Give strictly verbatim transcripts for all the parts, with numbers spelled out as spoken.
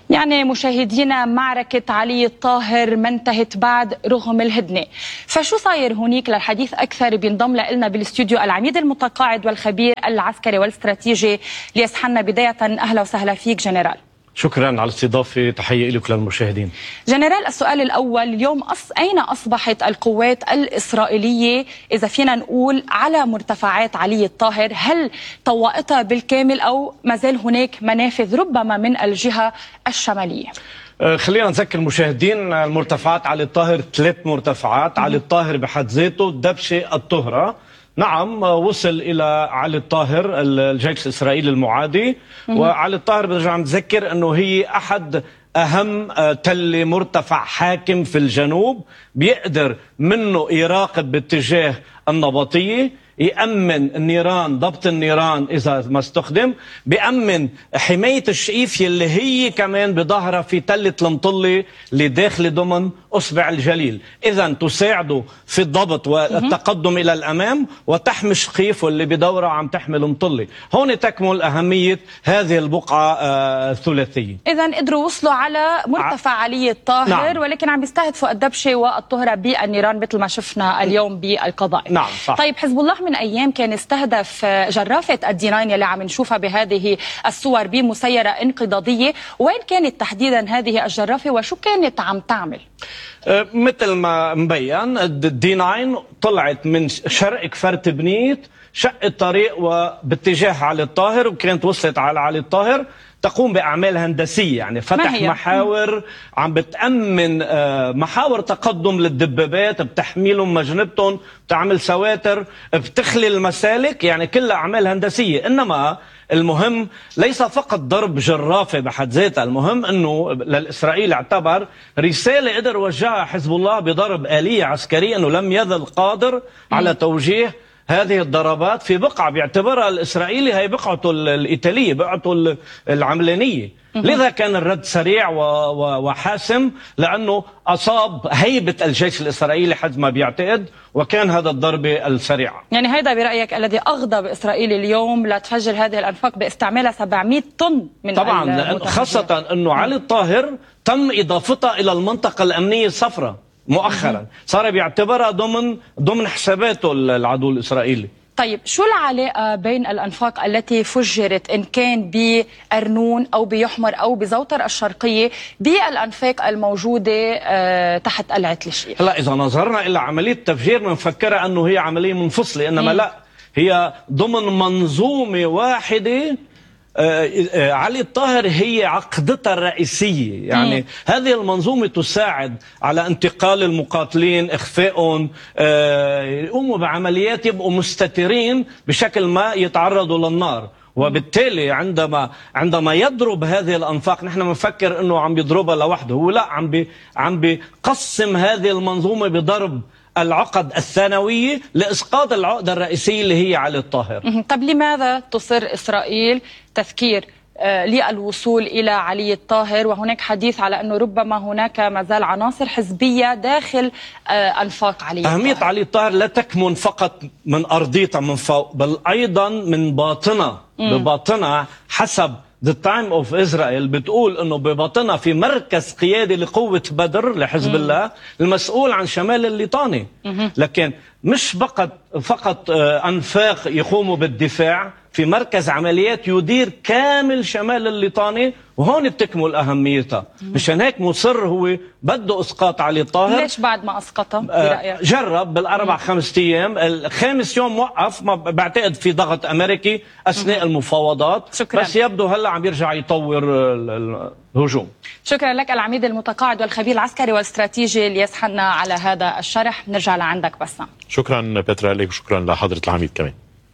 يعني مشاهدينا، معركة علي الطاهر ما انتهت بعد رغم الهدنة. فشو صاير هونيك؟ للحديث أكثر بينضم لنا بالاستوديو العميد المتقاعد والخبير العسكري والاستراتيجي الياس حنا. بداية أهلا وسهلا فيك جنرال. شكرا على الاستضافة، تحية لك للمشاهدين. جنرال، السؤال الأول اليوم، أص... أين أصبحت القوات الإسرائيلية إذا فينا نقول على مرتفعات علي الطاهر؟ هل طوقتها بالكامل أو ما زال هناك منافذ ربما من الجهة الشمالية؟ خلينا نذكر المشاهدين، المرتفعات علي الطاهر ثلاث مرتفعات. علي الطاهر بحد ذاته دبشة الطهرة، نعم، وصل إلى علي الطاهر الجيش الإسرائيلي المعادي. وعلي الطاهر برجع نذكر أنه هي أحد أهم تل مرتفع حاكم في الجنوب، بيقدر منه يراقب باتجاه النبطية، يأمن النيران، ضبط النيران إذا ما استخدم، بيأمن حماية الشقيف اللي هي كمان بظهرها في تلة المطلة اللي داخل ضمن أصبع الجليل، إذا تساعده في الضبط والتقدم إلى الأمام وتحمي الشقيف واللي بدورها عم تحمل مطلة. هون تكمن أهمية هذه البقعة آه الثلاثية. إذا قدروا وصلوا على مرتفع ع... علي الطاهر. نعم. ولكن عم بيستهدفوا الدبشة والطهرة بالنيران مثل ما شفنا اليوم بالقضاء. نعم صح. طيب، حزب الله من أيام كان استهدف جرافة الدي ناين اللي عم نشوفها بهذه الصور بمسيرة انقضاضية. وين كانت تحديدا هذه الجرافة وشو كانت عم تعمل؟ مثل ما مبين، الدي ناين طلعت من شرق كفر تبنيت، شق الطريق وباتجاه علي الطاهر، وكانت وصلت على علي الطاهر تقوم بأعمال هندسية، يعني فتح محاور عم بتأمن محاور تقدم للدبابات، بتحميلهم مجنبتهم، بتعمل سواتر، بتخلي المسالك، يعني كلها أعمال هندسية. إنما المهم ليس فقط ضرب جرافة بحد ذاتها، المهم أنه للإسرائيل اعتبر رسالة قدر وجهها حزب الله بضرب آلية عسكرية، أنه لم يزل قادر على توجيه هذه الضربات في بقعة بيعتبرها الإسرائيلي هي بقعته الإيطالية، بقعته العملانية. لذا كان الرد سريع وحاسم، لأنه أصاب هيبة الجيش الإسرائيلي حد ما بيعتقد، وكان هذا الضربة السريعة. يعني هذا برأيك الذي أغضب إسرائيل اليوم لتفجر هذه الأنفاق باستعمالها سبعمئة طن من طبعا، خاصة أنه علي الطاهر تم إضافتها إلى المنطقة الأمنية الصفراء مؤخرا، صار بيعتبرها ضمن ضمن حساباته العدو الإسرائيلي. طيب، شو العلاقة بين الأنفاق التي فجرت إن كان بأرنون أو بيحمر أو بزوتر الشرقية بالأنفاق الموجودة تحت قلعة الشيخ؟ هلا إذا نظرنا إلى عملية التفجير بنفكرها أنه هي عملية منفصلة، إنما م. لا، هي ضمن منظومة واحدة. آه علي الطاهر هي عقدتها الرئيسية، يعني م. هذه المنظومة تساعد على انتقال المقاتلين، إخفائهم، آه يقوموا بعمليات يبقوا مستترين بشكل ما يتعرضوا للنار. وبالتالي عندما عندما يضرب هذه الأنفاق، نحن بنفكر أنه عم بيضربها لوحده، هو لا، عم بي عم بيقسم هذه المنظومة بضرب العقد الثانوية لإسقاط العقدة الرئيسية اللي هي علي الطاهر. طب لماذا تصر إسرائيل تذكير آه للوصول إلى علي الطاهر، وهناك حديث على أنه ربما هناك مازال عناصر حزبية داخل آه أنفاق علي الطاهر؟ أهمية علي الطاهر لا تكمن فقط من أرضيتها من فوق، بل أيضا من باطنها. بباطنها حسب The Time of Israel بتقول انه بباطنها في مركز قيادي لقوة بدر لحزب الله المسؤول عن شمال الليطاني. لكن مش فقط فقط انفاق يقوموا بالدفاع، في مركز عمليات يدير كامل شمال الليطاني، وهون بتكمل اهميتها. مشان هيك مصر هو بده اسقاط علي الطاهر. ليش بعد ما اسقطها برأيك؟ جرب بالاربع خمس ايام، الخامس يوم وقف، ما بعتقد في ضغط امريكي اثناء المفاوضات. شكرا. بس يبدو هلا عم يرجع يطور الهجوم. شكرا لك العميد المتقاعد والخبير العسكري والاستراتيجي الياس حنا على هذا الشرح. نرجع لعندك بسام. شكرا بترا لك، وشكرا لحضرة العميد كمان.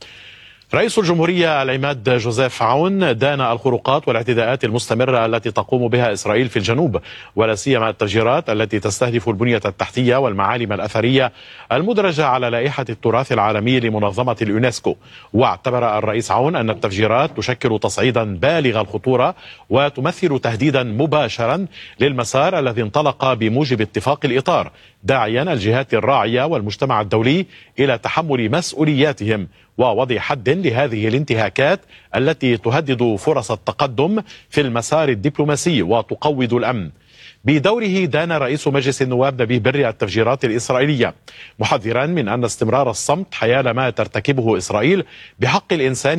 رئيس الجمهورية العماد جوزيف عون دان الخروقات والاعتداءات المستمرة التي تقوم بها إسرائيل في الجنوب، ولا سيما التفجيرات التي تستهدف البنية التحتية والمعالم الأثرية المدرجة على لائحة التراث العالمي لمنظمة اليونسكو. واعتبر الرئيس عون أن التفجيرات تشكل تصعيدا بالغ الخطورة وتمثل تهديدا مباشرا للمسار الذي انطلق بموجب اتفاق الإطار، داعيا الجهات الراعية والمجتمع الدولي إلى تحمل مسؤولياتهم ووضع حد لهذه الانتهاكات التي تهدد فرص التقدم في المسار الدبلوماسي وتقوض الأمن. بدوره دان رئيس مجلس النواب نبيه بري التفجيرات الإسرائيلية، محذرا من أن استمرار الصمت حيال ما ترتكبه إسرائيل بحق الإنسان